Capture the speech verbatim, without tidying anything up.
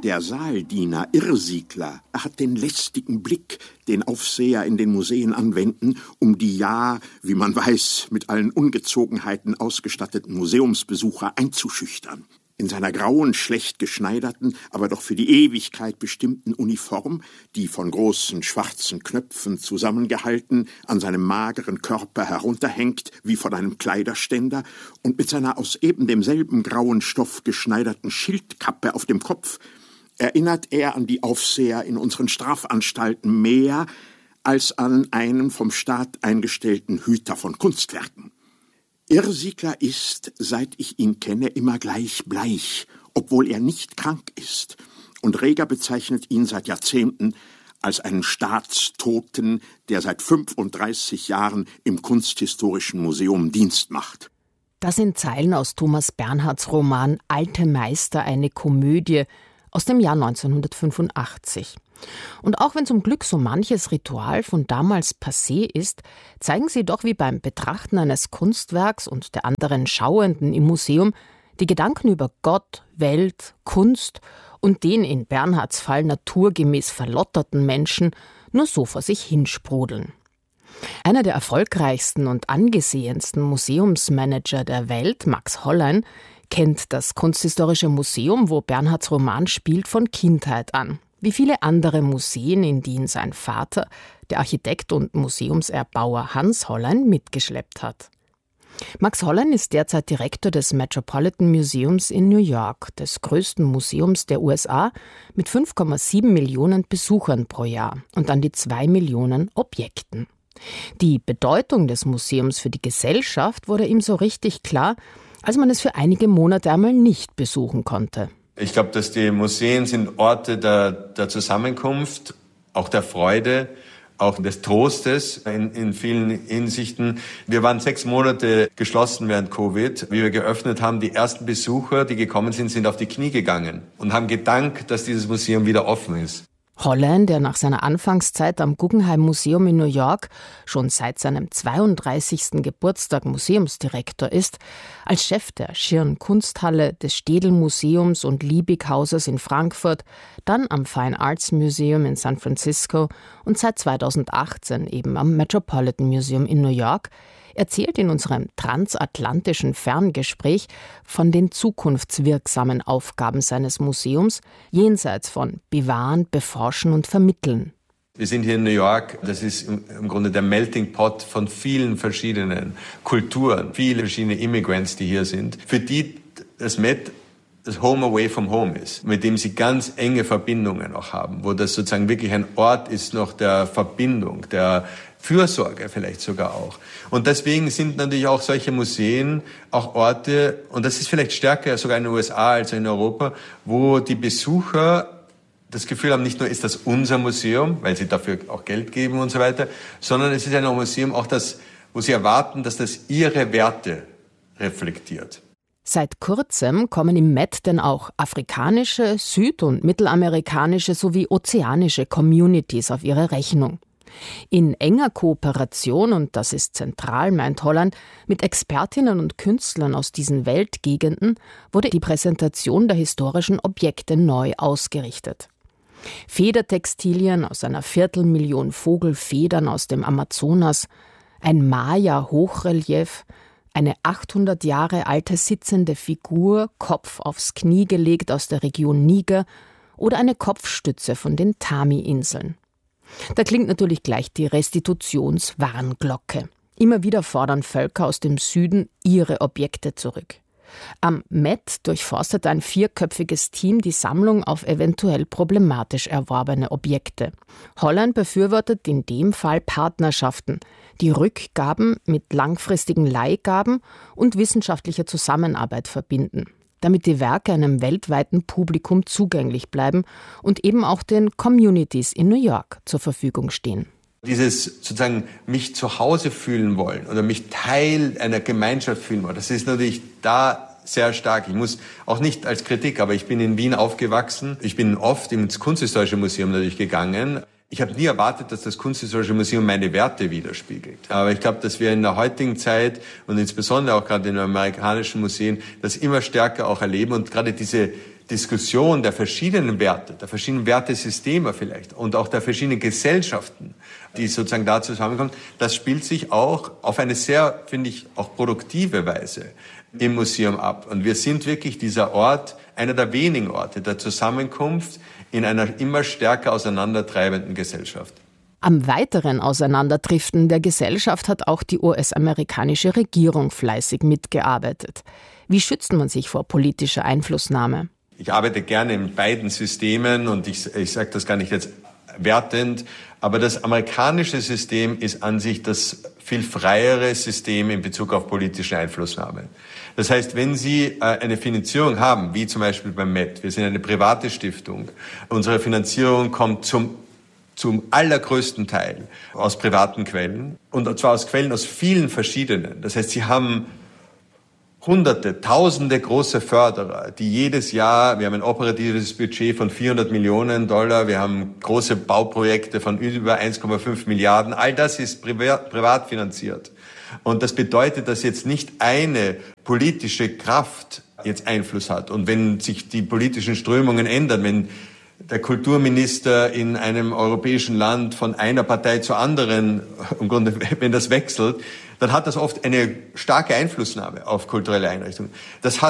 Der Saaldiener Irrsiegler hat den lästigen Blick, den Aufseher in den Museen anwenden, um die ja, wie man weiß, mit allen Ungezogenheiten ausgestatteten Museumsbesucher einzuschüchtern. In seiner grauen, schlecht geschneiderten, aber doch für die Ewigkeit bestimmten Uniform, die von großen schwarzen Knöpfen zusammengehalten an seinem mageren Körper herunterhängt wie von einem Kleiderständer, und mit seiner aus eben demselben grauen Stoff geschneiderten Schildkappe auf dem Kopf erinnert er an die Aufseher in unseren Strafanstalten mehr als an einen vom Staat eingestellten Hüter von Kunstwerken. Irrsiegler ist, seit ich ihn kenne, immer gleich bleich, obwohl er nicht krank ist. Und Reger bezeichnet ihn seit Jahrzehnten als einen Staatstoten, der seit fünfunddreißig Jahren im Kunsthistorischen Museum Dienst macht. Das sind Zeilen aus Thomas Bernhards Roman »Alte Meister, eine Komödie« aus dem Jahr neunzehnhundertfünfundachtzig. Und auch wenn zum Glück so manches Ritual von damals passé ist, zeigen sie doch wie beim Betrachten eines Kunstwerks und der anderen Schauenden im Museum die Gedanken über Gott, Welt, Kunst und den in Bernhards Fall naturgemäß verlotterten Menschen nur so vor sich hinsprudeln. Einer der erfolgreichsten und angesehensten Museumsmanager der Welt, Max Hollein, kennt das Kunsthistorische Museum, wo Bernhards Roman spielt, von Kindheit an. Wie viele andere Museen, in die ihn sein Vater, der Architekt und Museumserbauer Hans Hollein, mitgeschleppt hat. Max Hollein ist derzeit Direktor des Metropolitan Museums in New York, des größten Museums der U S A, mit fünf Komma sieben Millionen Besuchern pro Jahr und an die zwei Millionen Objekten. Die Bedeutung des Museums für die Gesellschaft wurde ihm so richtig klar, als man es für einige Monate einmal nicht besuchen konnte. Ich glaube, dass die Museen sind Orte der, der Zusammenkunft, auch der Freude, auch des Trostes in, in vielen Hinsichten. Wir waren sechs Monate geschlossen während Covid. Wie wir geöffnet haben, die ersten Besucher, die gekommen sind, sind auf die Knie gegangen und haben gedankt, dass dieses Museum wieder offen ist. Hollein, der nach seiner Anfangszeit am Guggenheim Museum in New York schon seit seinem zweiunddreißigsten Geburtstag Museumsdirektor ist, als Chef der Schirn Kunsthalle, des Städel Museums und Liebig-Hauses in Frankfurt, dann am Fine Arts Museum in San Francisco und seit zweitausendachtzehn eben am Metropolitan Museum in New York, erzählt in unserem transatlantischen Ferngespräch von den zukunftswirksamen Aufgaben seines Museums, jenseits von Bewahren, Beforschen und Vermitteln. Wir sind hier in New York, das ist im Grunde der Melting Pot von vielen verschiedenen Kulturen, viele verschiedene Immigrants, die hier sind, für die das Met das Home away from home ist, mit dem sie ganz enge Verbindungen auch haben, wo das sozusagen wirklich ein Ort ist noch der Verbindung, der Fürsorge vielleicht sogar auch. Und deswegen sind natürlich auch solche Museen auch Orte, und das ist vielleicht stärker sogar in den U S A als in Europa, wo die Besucher das Gefühl haben, nicht nur ist das unser Museum, weil sie dafür auch Geld geben und so weiter, sondern es ist ein Museum auch das, wo sie erwarten, dass das ihre Werte reflektiert. Seit kurzem kommen im Met denn auch afrikanische, süd- und mittelamerikanische sowie ozeanische Communities auf ihre Rechnung. In enger Kooperation, und das ist zentral, meint Hollein, mit Expertinnen und Künstlern aus diesen Weltgegenden wurde die Präsentation der historischen Objekte neu ausgerichtet. Federtextilien aus einer Viertelmillion Vogelfedern aus dem Amazonas, ein Maya-Hochrelief, eine achthundert Jahre alte sitzende Figur, Kopf aufs Knie gelegt aus der Region Niger oder eine Kopfstütze von den Tami-Inseln. Da klingt natürlich gleich die Restitutionswarnglocke. Immer wieder fordern Völker aus dem Süden ihre Objekte zurück. Am Met durchforstet ein vierköpfiges Team die Sammlung auf eventuell problematisch erworbene Objekte. Hollein befürwortet in dem Fall Partnerschaften, die Rückgaben mit langfristigen Leihgaben und wissenschaftlicher Zusammenarbeit verbinden, damit die Werke einem weltweiten Publikum zugänglich bleiben und eben auch den Communities in New York zur Verfügung stehen. Dieses sozusagen mich zu Hause fühlen wollen oder mich Teil einer Gemeinschaft fühlen wollen, das ist natürlich da sehr stark. Ich muss auch nicht als Kritik, aber ich bin in Wien aufgewachsen. Ich bin oft ins Kunsthistorische Museum natürlich gegangen. Ich habe nie erwartet, dass das Kunsthistorische Museum meine Werte widerspiegelt. Aber ich glaube, dass wir in der heutigen Zeit und insbesondere auch gerade in den amerikanischen Museen das immer stärker auch erleben und gerade diese Diskussion der verschiedenen Werte, der verschiedenen Wertesysteme vielleicht und auch der verschiedenen Gesellschaften, die sozusagen da zusammenkommen, das spielt sich auch auf eine sehr, finde ich, auch produktive Weise im Museum ab. Und wir sind wirklich dieser Ort, einer der wenigen Orte der Zusammenkunft in einer immer stärker auseinandertreibenden Gesellschaft. Am weiteren Auseinanderdriften der Gesellschaft hat auch die U S-amerikanische Regierung fleißig mitgearbeitet. Wie schützt man sich vor politischer Einflussnahme? Ich arbeite gerne in beiden Systemen und ich, ich sage das gar nicht jetzt wertend, aber das amerikanische System ist an sich das viel freiere System in Bezug auf politische Einflussnahme. Das heißt, wenn Sie eine Finanzierung haben, wie zum Beispiel beim M E T, wir sind eine private Stiftung, unsere Finanzierung kommt zum zum allergrößten Teil aus privaten Quellen und zwar aus Quellen aus vielen verschiedenen. Das heißt, Sie haben Hunderte, Tausende große Förderer, die jedes Jahr, wir haben ein operatives Budget von vierhundert Millionen Dollar, wir haben große Bauprojekte von über eins Komma fünf Milliarden, all das ist privat, privat finanziert. Und das bedeutet, dass jetzt nicht eine politische Kraft jetzt Einfluss hat. Und wenn sich die politischen Strömungen ändern, wenn der Kulturminister in einem europäischen Land von einer Partei zur anderen, im Grunde, wenn das wechselt, dann hat das oft eine starke Einflussnahme auf kulturelle Einrichtungen. Das hat